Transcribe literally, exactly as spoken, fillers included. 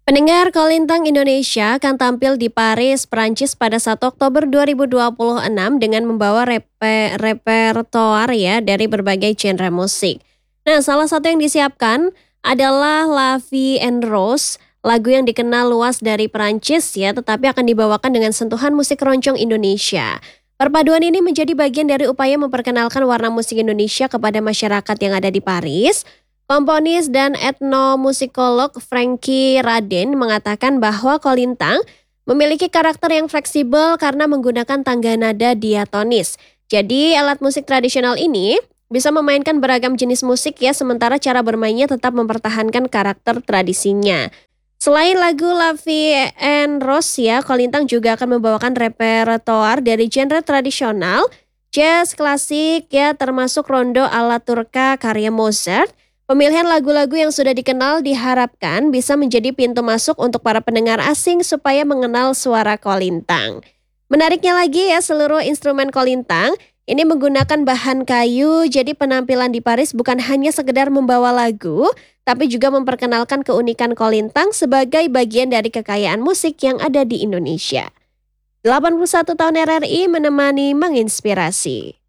Pendengar Kolintang Indonesia akan tampil di Paris, Prancis pada satu Oktober dua ribu dua puluh enam dengan membawa repe, repertoar ya dari berbagai genre musik. Nah, salah satu yang disiapkan adalah La Vie en Rose, lagu yang dikenal luas dari Prancis ya, tetapi akan dibawakan dengan sentuhan musik keroncong Indonesia. Perpaduan ini menjadi bagian dari upaya memperkenalkan warna musik Indonesia kepada masyarakat yang ada di Paris. Komponis dan etnomusikolog Frankie Raden mengatakan bahwa kolintang memiliki karakter yang fleksibel karena menggunakan tangga nada diatonis. Jadi alat musik tradisional ini bisa memainkan beragam jenis musik ya, sementara cara bermainnya tetap mempertahankan karakter tradisinya. Selain lagu La Vie en Rose ya, kolintang juga akan membawakan repertoar dari genre tradisional, jazz, klasik ya, termasuk rondo ala Turka karya Mozart. Pemilihan lagu-lagu yang sudah dikenal diharapkan bisa menjadi pintu masuk untuk para pendengar asing supaya mengenal suara kolintang. Menariknya lagi ya, seluruh instrumen kolintang ini menggunakan bahan kayu, jadi penampilan di Paris bukan hanya sekedar membawa lagu, tapi juga memperkenalkan keunikan kolintang sebagai bagian dari kekayaan musik yang ada di Indonesia. delapan puluh satu tahun R R I menemani menginspirasi.